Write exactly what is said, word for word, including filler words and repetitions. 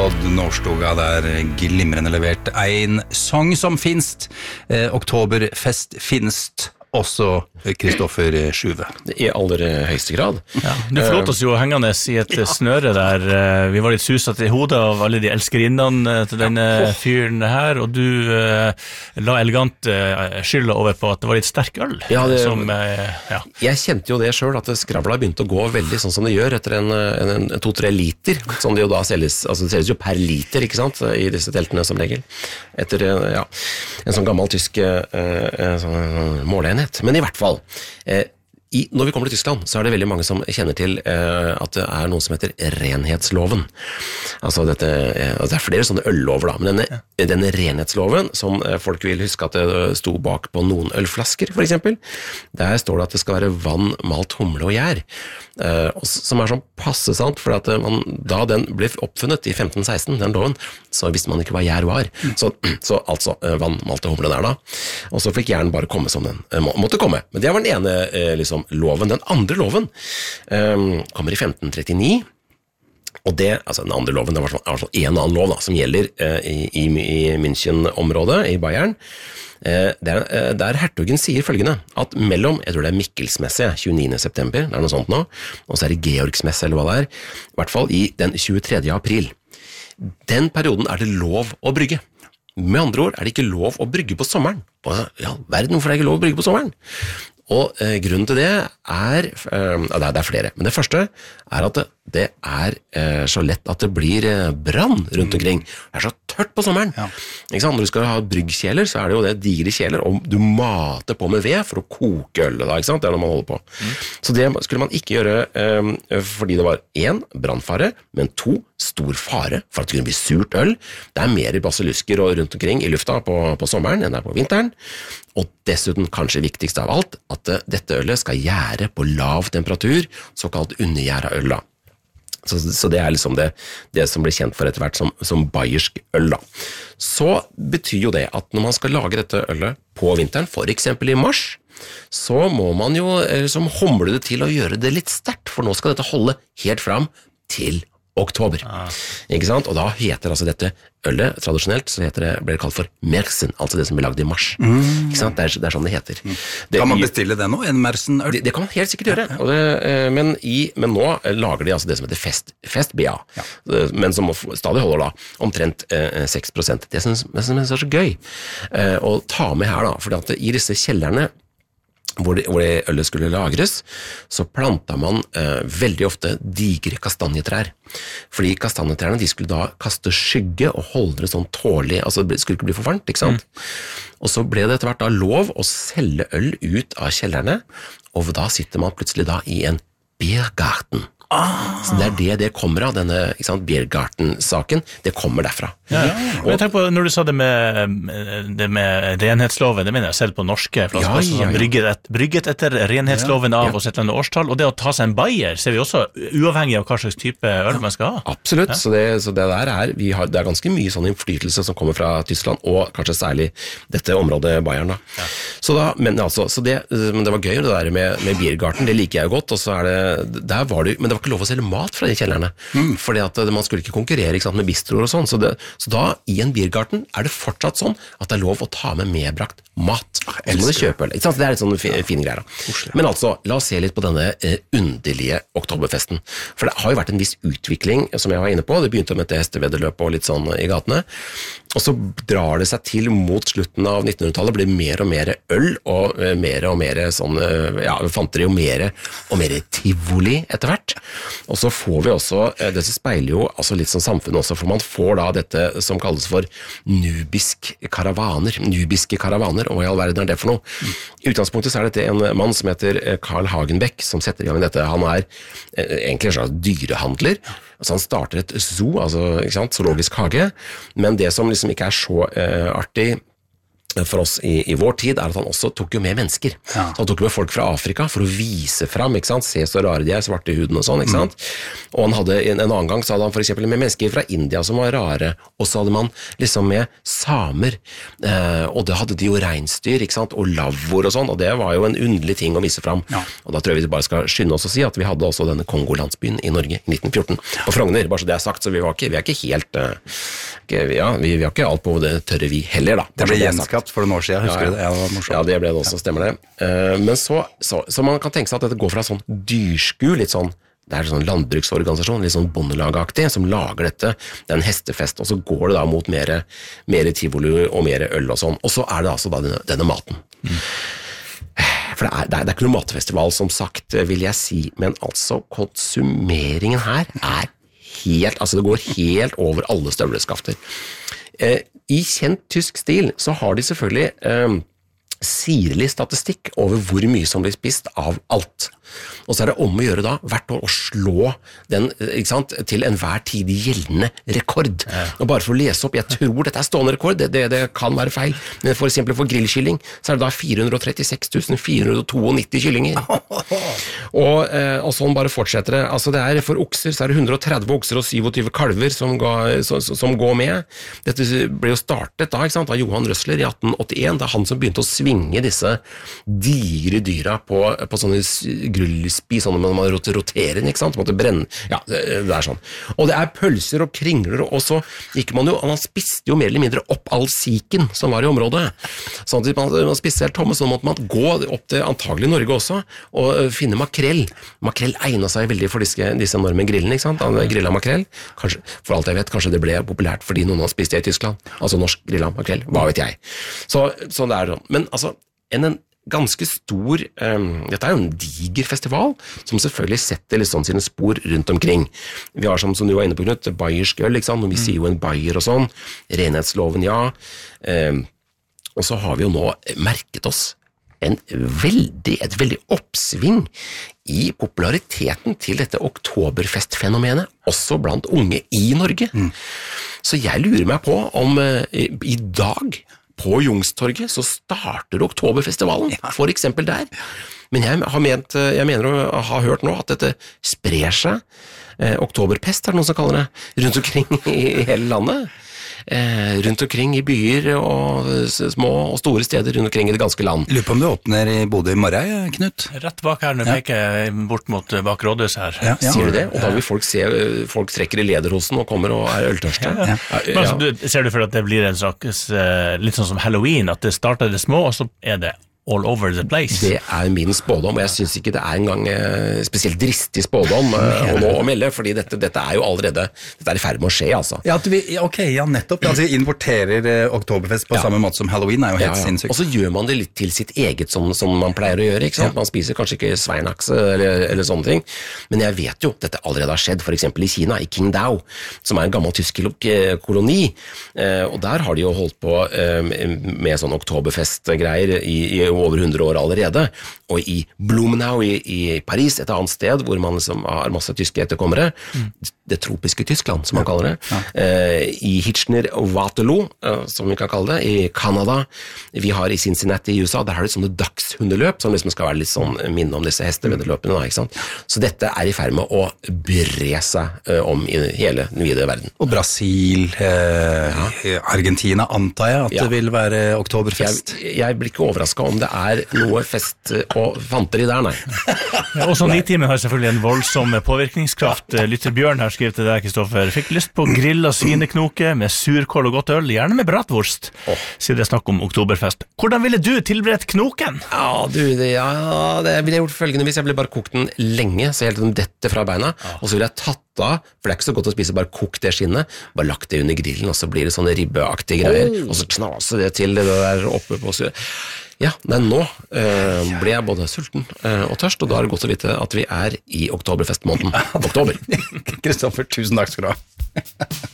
Odd Nordstoga der glimrende levert en sang som finst, eh, Oktoberfest finst, også Kristoffer Sjuve. I aller høyeste grad. Ja, du forlåt oss jo hengende i et ja. snøre der. Vi var litt suset i hodet av alle de elskerinnene til denne fyren her, og du uh, la elegant uh, skylda over på at det var litt sterk øl. Ja, det, som, uh, ja. Jeg kjente jo det selv, at skravla begynte å gå veldig sånn som det gjør etter en, en, en to-tre liter, som det jo da selges, altså det selges jo per liter, ikke sant, i disse teltene som regel. Etter ja, en sånn gammel tysk uh, sånn måleenhet. Men i hvert fall, eh, i, når vi kommer til Tyskland, så er det veldig mange som kjenner til eh, at det er noe som heter renhetsloven. Altså dette, eh, det er flere sånne øllover da, men denne, denne renhetsloven, som eh, folk vil huske at det sto bak på noen ølflasker, for eksempel, der står det at det skal være vann, malt, humle og gjær, eh, og, som er sånn passe sant, for at man, da den ble oppfunnet i femten seksten, den loven, så visste man ikke hva gjær var. Så, så altså, eh, vann, malt og humle der da, og så fikk gjæren bare komme som den eh, må, måtte komme. Men det var den ene eh, liksom, loven. Den andre loven um, kommer i femten trettini, og det, altså den andre loven, det var sånn en annen lov da, som gjelder uh, i, i, i München-området, i Bayern, uh, der, uh, der hertugen sier følgende, at mellom, jeg tror det er Mikkelsmesse, tjueniende september, det er noe sånt nå, og så er det Georgsmesse, eller hva det er, i hvert fall i den tjuetredje april. Den perioden er det lov å brygge. Med andre ord er det ikke lov å brygge på sommeren. Ja, verden, hvorfor er det ikke lov å brygge på sommeren? Og eh, grunnen til det er, eh, det er, det er flere, men det første er at det, det er eh, så lett at det blir eh, brann rundt omkring. Det er så tørt på sommeren. Ja. Ikke sant? Når du skal ha bryggkjeler, så er det jo det digre kjeler, og du mater på med ved for å koke øl, da, ikke sant? Det er når man holder på. Mm. Så det skulle man ikke gjøre eh, fordi det var en, brannfare, men to, stor fare for at det kunne bli surt øl. Det er mer basillusker og rundt omkring i lufta på, på sommeren enn det er på vinteren. Og dessuten, kanskje viktigst av alt, at uh, dette ølet skal gjære på lav temperatur, såkalt undergjæra øl da. Så, så det er liksom det, det som blir kjent for etter hvert som, som bayersk øl da. Så betyr jo det at når man skal lage dette ølet på vinteren, for eksempel i mars, så må man jo liksom humle det til å gjøre det litt sterkt, for nå skal dette holde helt fram til oktober, ah. ikke sant? Og da heter altså dette ølet, tradisjonelt, så heter det, blir det kalt for Märzen, altså det som blir lagd i mars. Mm. Ikke sant? Det er, det er sånn det heter. Mm. Det, kan man bestille det nå, en Märzen-øl? Det, det kan man helt sikkert gjøre, ja, ja. Og det, men, i, men nå lager de altså det som heter Fest, Fest B A, ja. Men som stadig holder da omtrent eh, seks prosent. Det som er så gøy eh, å ta med her da, for at i disse kjellerne, hvor det, hvor det ølet skulle lagres, så planta man eh, veldig ofte digre kastanjetrær. Fordi kastanjetrærne, de skulle da kaste skygge og holde det sånn tålig, altså det skulle ikke bli for varmt, ikke sant? Mm. Og så ble det etter hvert da lov å selge øl ut av kjellerne, og da sitter man plutselig da i en Biergarten. Ah. Så det er det det kommer av, denne ikke sant, Biergarten-saken, det kommer derfra. Ja. Og jeg tenker på, når du sa det med, det med renhetsloven, det mener jeg selv på norske flasker, ja, ja, ja. brygget, et, brygget etter renhetsloven av ja. oss et eller annet årstall, og det å ta seg en bayer, ser vi også uavhengig av hva slags type øl man skal ha. Absolutt, ja. så, det, så det der er, vi har, det er ganske mye sånn innflytelse som kommer fra Tyskland, og kanskje særlig dette området Bayern da. Ja. Så da, men altså, så det, men det var gøy det der med, med Biergarten, det liker jeg jo godt, og så er det, der var det, men det var ikke lov å selge mat fra de kjellerne, mm. fordi at man skulle ikke konkurrere ikke sant, med bistroer og sånn, så, det, så da i en Biergarten er det fortsatt sånn at det er lov å ta med medbrakt mat, og så må du kjøpe øl, ikke sant? Det er litt sånne fine, fine greier. Men altså, la oss se litt på denne eh, underlige oktoberfesten, for det har jo vært en viss utvikling, som jeg var inne på, det begynte med et hesteveddeløp og litt sånn i gatene, og så drar det seg til mot slutten av nittenhundretallet, blir mer og mer øl, og eh, mer og mer sånn, eh, ja, vi fant det jo mer og mer tivoli etter hvert, og så får vi også, eh, dette speiler jo altså litt sånn samfunnet også, for man får da dette som kalles for nubisk karavaner, nubiske karavaner, og hva i all verden er det for noe? Mm. I utgangspunktet så er dette en mann som heter Carl Hagenbeck, som setter i gang dette. Han er eh, egentlig en slags dyrehandler, altså han starter et zoo, altså ikke sant, zoologisk hage, men det som liksom ikke er så eh, artig for oss i, i vår tid, er at han også tok jo med mennesker. Ja. Så han tok med folk fra Afrika for å vise fram, ikke sant? Se så rare de er, svarte i huden og sånn, ikke sant? Mm. Og han hadde, en, en annen gang så hadde han for eksempel med mennesker fra India som var rare, og så hadde man liksom med samer, eh, og da hadde de jo reinsdyr, ikke sant? Og lavvor og sånn, og det var jo en underlig ting å vise fram. Ja. Og da tror jeg vi bare skal skynde oss å si at vi hadde også denne Kongo-landsbyen i Norge i nitten fjorten, på Frogner, bare så det er sagt, så vi, var ikke, vi er ikke helt, uh, ikke, ja, vi, vi har ikke alt på det tørre vi heller da. Det ble gjenskapt for noen år siden, husker ja, ja. du det? Ja, det var morsomt. Ja, det ble det også, stemmer det. Uh, men så, så, så man kan tenke seg at dette går fra sånn dyrsku, litt sånn, det er en sånn landbruksorganisasjon, litt sånn bondelagaktig, som lager dette, det er en hestefest, og så går det da mot mer, mer tivoli og mer øl og sånn, og så er det altså da denne, denne maten. Mm. For det er, det, er, det er ikke noen matfestival, som sagt, vil jeg si, men altså konsumeringen her er helt, altså det går helt over alle støvleskafter. Eh, I kjent tysk stil så har de selvfølgelig eh, sirlig statistikk over hvor mye som blir spist av alt. Og så er det om å gjøre da, hvert år, å slå den, ikke sant, til enhver tid gjeldende rekord. Ja. Og bare for å lese opp, jeg tror dette er stående rekord, det, det, det kan være feil, men for eksempel for grillkylling, så er det da fire hundre og trettiseks tusen fire hundre og nittito kyllinger. Og, eh, og sånn bare fortsetter det. Altså det er, for okser så er det hundre og tretti okser og syttisju kalver som, ga, som, som går med. Dette ble jo startet da, ikke sant, av Johan Røsler i atten åttien, da han som begynte å svinge disse digre dyra på, på sånne grillspi, sånn at man roterer den, ikke sant? Måtte brenne, ja, det er sånn. Og det er pølser og kringler, og så gikk man jo, man spiste jo mer eller mindre opp all siken som var i området. Sånn at man, man spiste helt tomme, så måtte man gå opp til antagelig Norge også, og finne makrell. Makrell egnet seg veldig for disse, disse enorme grillene, ikke sant? Grillet makrell, kanskje, for alt jeg vet, kanskje det ble populært fordi noen har spist det i Tyskland, altså norsk grillet makrell, hva vet jeg. Så, så det er sånn. Men altså, en, en ganske stor, um, dette er jo en diger festival, som selvfølgelig setter litt sånn sine spor rundt omkring. Vi har, som, som du var inne på, Knut, bayersk øl, ikke sant? Når vi sier jo en bayer og sånn, renhetsloven, ja. Um, og så har vi jo nå merket oss en veldig, et veldig oppsving i populariteten til dette oktoberfestfenomenet, også blant unge i Norge. Mm. Så jeg lurer meg på om uh, i, i dag, på Jungstorget, så starter oktoberfestivalen, ja. For eksempel der. Men jeg, har ment, jeg mener å ha hørt nå at dette sprer seg, eh, oktoberpest er det noen som kaller det, rundt omkring i, i hele landet. Eh, rundt omkring i byer og små og store steder rundt omkring i det ganske land. Lurer på om du åpner i Bodø i morgen, Knut? Rett bak her, når jeg ja. peker bort mot bak rådhuset her. Ja, ja. Sier du det? Og da vil folk se, folk trekker i lederhosen og kommer og er øltørste. Ja. Ja. Men altså, du, ser du for at det blir en slags, litt sånn som Halloween, at det starter det små, og så er det all over the place? Det er min spådom, og jeg synes ikke det er engang eh, spesielt dristig spådom eh, å nå å melde, fordi dette, dette er jo allerede, dette er i ferd med å skje, altså. Ja, at vi, ok, ja, nettopp. Altså, vi importerer eh, oktoberfest på ja. samme måte som Halloween, er jo helt ja, ja. sinnssykt. Og så gjør man det litt til sitt eget, som, som man pleier å gjøre, ikke sant? Ja. Man spiser kanskje ikke sveinakse eller, eller sånne ting, men jeg vet jo, dette allerede har skjedd, for eksempel i Kina, i Qingdao, som er en gammel tysk koloni, eh, og der har de jo holdt på eh, med sånn oktoberfest-greier i, i over hundre år allerede, og i Blumenau i, i Paris, et annet sted hvor man liksom har masse tyske etterkommere, mm. det tropiske Tyskland, som man kaller det, ja. eh, i Hitchner og Waterloo, eh, som vi kan kalle det, i Canada, vi har i Cincinnati i U S A, der har det sånne dagshundeløp, som liksom skal være litt sånn minne om disse hesteveddeløpene, ikke sant? Så dette er i ferd med å bre seg eh, om i hele den vide verden. Og Brasil, eh, ja. Argentina, antar jeg at ja. det vil være oktoberfest? Jeg, jeg blir ikke overrasket om det er noe fest og fanteri der, nei. Ja, også Nitimen har selvfølgelig en voldsom påvirkningskraft. Lytter Bjørn har skrevet til deg, Kristoffer. Fikk lyst på grill og svineknoke med surkål og godt øl, gjerne med bratwurst, oh. siden det er snakk om oktoberfest. Hvordan ville du tilberedt knoken? Ja, du, det, ja, det ville jeg gjort følgende hvis jeg ville bare kokt den lenge, så helt den dette fra beina, ja. og så ville jeg tatt av, for det er ikke så godt å spise, bare kokt det skinnet, bare lagt det under grillen, og så blir det sånne ribbeaktige greier, oh. og så knaser det til det der oppe på sur. Ja, men nå eh, ble jeg både sulten eh, og tørst, og da er det godt å vite at vi er i oktoberfestmåneden. Oktober. Kristoffer, tusen takk skal du ha.